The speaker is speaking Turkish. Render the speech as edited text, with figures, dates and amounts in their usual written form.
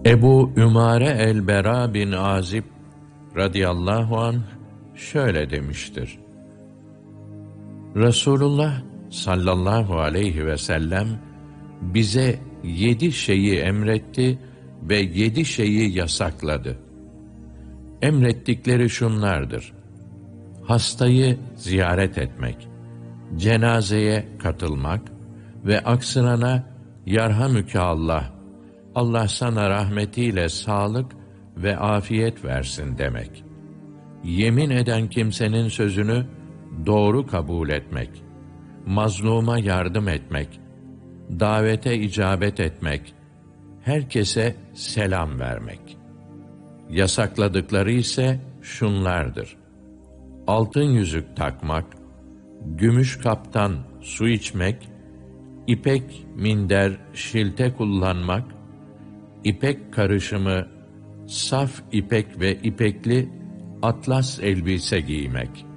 Ebu Ümare el-Bera bin Azib radıyallahu anh şöyle demiştir: Resulullah sallallahu aleyhi ve sellem bize 7 şeyi emretti ve 7 şeyi yasakladı. Emrettikleri şunlardır: hastayı ziyaret etmek, cenazeye katılmak ve aksırana yarhamüke Allah, Allah sana rahmetiyle sağlık ve afiyet versin demek. Yemin eden kimsenin sözünü doğru kabul etmek, mazluma yardım etmek, davete icabet etmek, herkese selam vermek. Yasakladıkları ise şunlardır: altın yüzük takmak, gümüş kaptan su içmek, ipek minder, şilte kullanmak, ipek karışımı, saf ipek ve ipekli atlas elbise giymek.